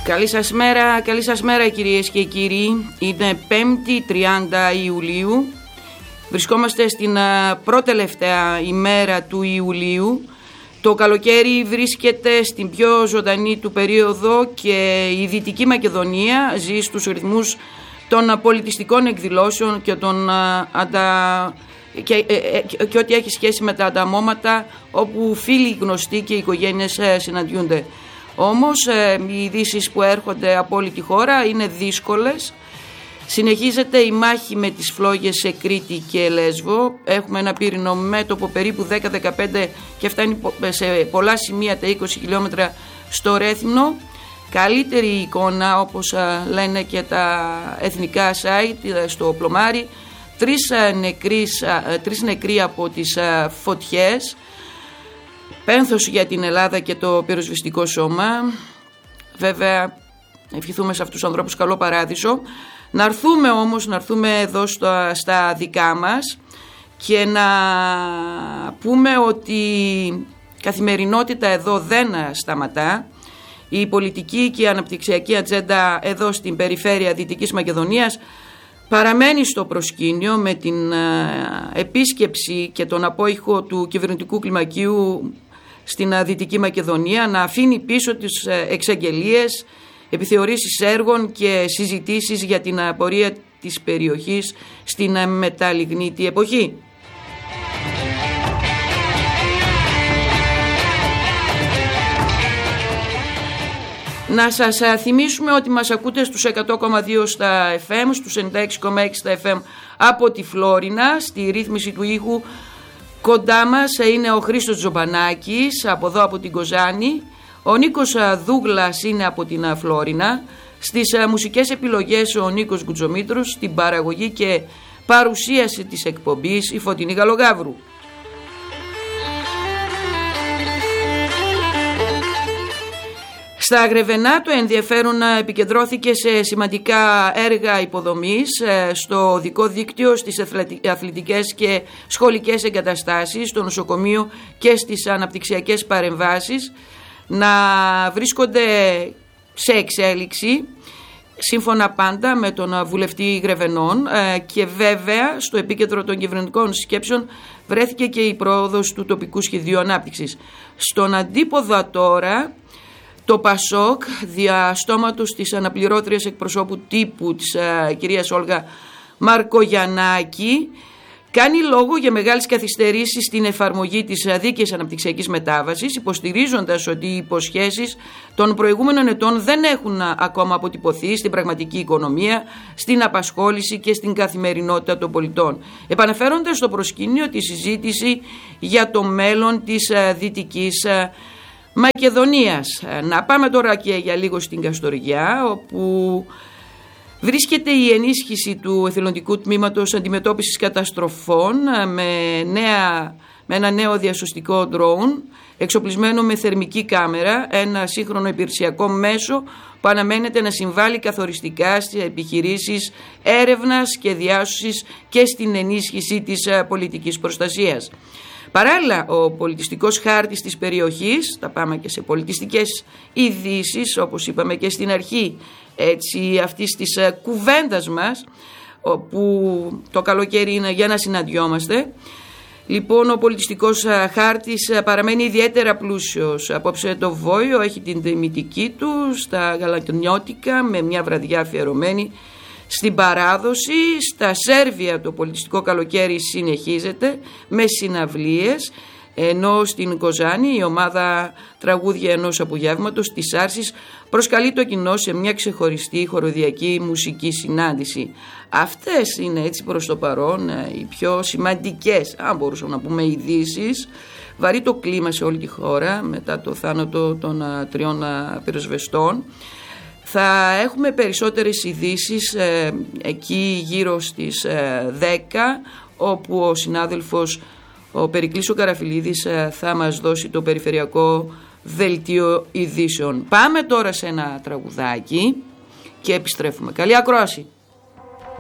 Καλή σας μέρα κυρίες και κύριοι. Είναι 5η 30 Ιουλίου. Βρισκόμαστε στην πρώτη-τελευταία ημέρα του Ιουλίου. Το καλοκαίρι βρίσκεται στην πιο ζωντανή του περίοδο και η Δυτική Μακεδονία ζει στους ρυθμούς των πολιτιστικών εκδηλώσεων και ό,τι έχει σχέση με τα ανταμώματα, όπου φίλοι γνωστοί και οι οικογένειες συναντιούνται. Όμως οι ειδήσεις που έρχονται από όλη τη χώρα είναι δύσκολες. Συνεχίζεται η μάχη με τις φλόγες σε Κρήτη και Λέσβο. Έχουμε ένα πύρινο μέτωπο περίπου 10-15 και φτάνει σε πολλά σημεία τα 20 χιλιόμετρα στο Ρέθυμνο. Καλύτερη εικόνα, όπως λένε και τα εθνικά site, στο Πλωμάρι. Τρεις νεκροί από τις φωτιές. Πένθος για την Ελλάδα και το πυροσβεστικό σώμα. Βέβαια, ευχηθούμε σε αυτούς τους ανθρώπους καλό παράδεισο. Να έρθουμε εδώ στα δικά μας και να πούμε ότι η καθημερινότητα εδώ δεν σταματά. Η πολιτική και η αναπτυξιακή ατζέντα εδώ στην περιφέρεια Δυτικής Μακεδονίας παραμένει στο προσκήνιο, με την επίσκεψη και τον απόϊχο του κυβερνητικού κλιμακίου στην Δυτική Μακεδονία να αφήνει πίσω τις εξαγγελίες, επιθεωρήσεις έργων και συζητήσεις για την πορεία της περιοχής στην μεταλιγνήτη εποχή. Να σας θυμίσουμε ότι μας ακούτε στους 100,2 στα FM, στους 96,6 στα FM από τη Φλόρινα. Στη ρύθμιση του ήχου κοντά μας είναι ο Χρήστος Τζομπανάκης, από εδώ από την Κοζάνη. Ο Νίκος Δούγλας είναι από την Φλόρινα. Στις μουσικές επιλογές ο Νίκος Γκουτζομήτρος. Στην παραγωγή και παρουσίαση της εκπομπής η Φωτεινή Γαλογάβρου. Στα Γρεβενά το ενδιαφέρον επικεντρώθηκε σε σημαντικά έργα υποδομής στο οδικό δίκτυο, στις αθλητικές και σχολικές εγκαταστάσεις, στο νοσοκομείο και στις αναπτυξιακές παρεμβάσεις να βρίσκονται σε εξέλιξη, σύμφωνα πάντα με τον βουλευτή Γρεβενών, και βέβαια στο επίκεντρο των κυβερνητικών σκέψεων βρέθηκε και η πρόοδος του τοπικού σχεδίου ανάπτυξης. Στον αντίποδα τώρα, το ΠΑΣΟΚ, δια στόματος της αναπληρώτριας εκπροσώπου τύπου της κυρίας Όλγα Μαρκογιαννάκη, κάνει λόγο για μεγάλες καθυστερήσεις στην εφαρμογή της δίκαιης αναπτυξιακής μετάβασης, υποστηρίζοντας ότι οι υποσχέσεις των προηγούμενων ετών δεν έχουν ακόμα αποτυπωθεί στην πραγματική οικονομία, στην απασχόληση και στην καθημερινότητα των πολιτών, επαναφέροντας στο προσκήνιο τη συζήτηση για το μέλλον της Δυτικής Μακεδονίας. Να πάμε τώρα και για λίγο στην Καστοριά, όπου βρίσκεται η ενίσχυση του εθελοντικού τμήματος αντιμετώπισης καταστροφών με ένα νέο διασωστικό drone εξοπλισμένο με θερμική κάμερα, ένα σύγχρονο υπηρεσιακό μέσο που αναμένεται να συμβάλλει καθοριστικά στις επιχειρήσεις έρευνας και διάσωσης και στην ενίσχυση της πολιτικής προστασίας. Παράλληλα, ο πολιτιστικός χάρτης της περιοχής, θα πάμε και σε πολιτιστικές ειδήσεις, όπως είπαμε και στην αρχή αυτής της κουβέντας μας, όπου το καλοκαίρι είναι για να συναντιόμαστε. Λοιπόν, ο πολιτιστικός χάρτης παραμένει ιδιαίτερα πλούσιος. Απόψε το Βόιο έχει την τιμητική του στα Γαλατονιώτικα, με μια βραδιά αφιερωμένη στην παράδοση. Στα Σέρβια το πολιτιστικό καλοκαίρι συνεχίζεται με συναυλίες, ενώ στην Κοζάνη η ομάδα τραγούδια ενός απογεύματος της Άρσης προσκαλεί το κοινό σε μια ξεχωριστή χοροδιακή μουσική συνάντηση. Αυτές είναι έτσι προς το παρόν οι πιο σημαντικές, αν μπορούσαμε να πούμε, ειδήσεις. Βαρύ το κλίμα σε όλη τη χώρα μετά το θάνατο των 3 πυροσβεστών. Θα έχουμε περισσότερες ειδήσεις εκεί γύρω στις 10, όπου ο συνάδελφος ο Περικλής ο Καραφιλίδης θα μας δώσει το περιφερειακό δελτίο ειδήσεων. Πάμε τώρα σε ένα τραγουδάκι και επιστρέφουμε. Καλή ακρόαση!